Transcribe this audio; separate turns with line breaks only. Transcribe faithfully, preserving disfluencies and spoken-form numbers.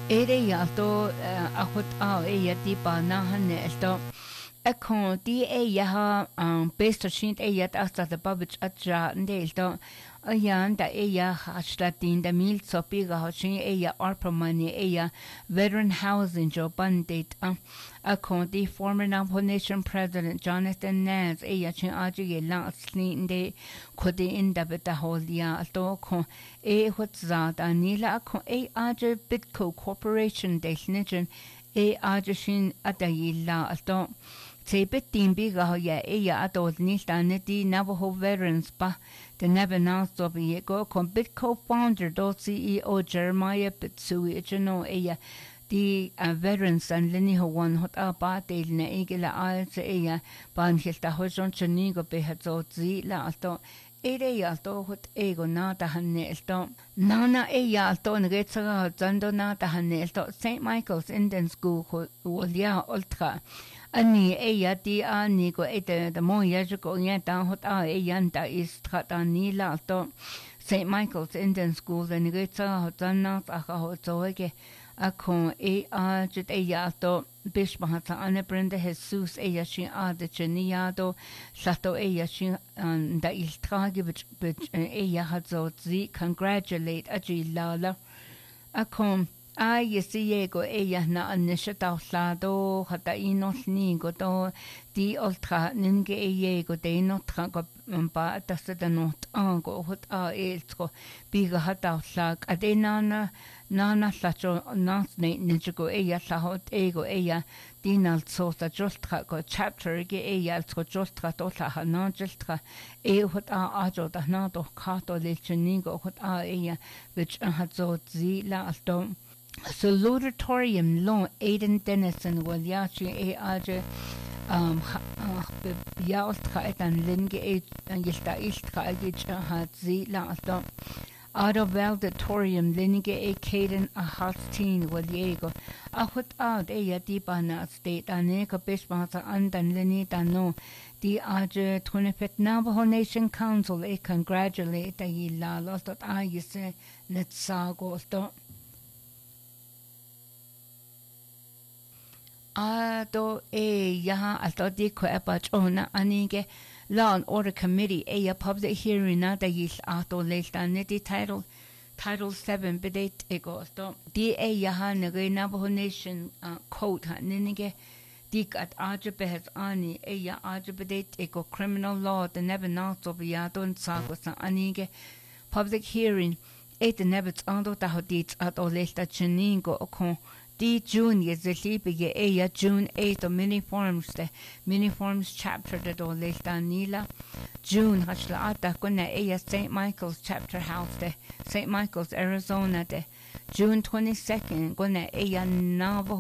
Ere ya to ahot a e ya di ba na hanne elto akon di e ya ha um best shint e ya asta the babich atra ndelto ayan da e ya hashtatin da mil sopiga hoshin e ya arpamani e ya veteran housing jo bandit akon di former Nation president Jonathan Nance e ya chin aji ye lang slinde kodi inda beta holia alto kon e hotza da nila akon e aji bitco corporation de snitchen e aji shin atayilla alto Tebet timbi gahoya e ya adol nilta neti Navajo veterans ba the never announced of ye go con bit co-founder do C E O Jeremiah Bitsui Jano e ya the uh, veterans and Lini ho one hot ba de na igela al se e ya ban hilta hojon chanigo be hazo zi la alto ere ya to hot ego na ta hanne elto nana e ya to ngetsa zando na ta hanne elto Saint Michael's Indian School ho ya ultra Ani e ya di a ni ko e te the mo ya ko nya ta hot a e yan ta is trata ni la to Saint Michael's Indian School the ni getsa hot na ta ka ho zo ke a ko e a jit e ya to bish ma ta ane Brenda Jesus e ya shi a de chenia do sato e ya shi da il trage bit e ya hat zo zi congratulate a ji la la a ko Ai yesi go ella na anisha lado hata inos ni go to di ultra ninge e go de no tra go ba ta se da not go hot a elsko biga hata slag adena na na na lacho na ne ninge go ella la hot ego ella dinal so ta justra go chapter ge ella go justra to la na justra e hot a ajo da na do ka to le chini go hot a ella which hat so zi la alto Salutatorium long Aiden Dennison will yachi e aje um yaustra etan linge e yista istra agich hat zi la sto Auto Valedictorium linge e Caden a Hosteen will yego a hut out e yadiba na state aneka bishmata andan linita no the aje twenty-fifth Navajo Nation Council e congratulate e la lost at I say let's sago sto Ado e yaha alto di ko abach ona anige law and order committee e a public hearing na da yis ato lesta neti title title seven bidet egosto di e yaha nage Navajo Nation uh, code ha ninige dik at ajabehes ani e ya ajabedet ego criminal law the never not of yadon sagosa anige public hearing e the never ando da hodit ato lesta chiningo okon Di June is the sleepy a June eighth of mini forms the mini forms chapter the do lesta nila June hashla ata kuna a Saint Michael's chapter house the Saint Michael's Arizona the June twenty-second kuna a Navajo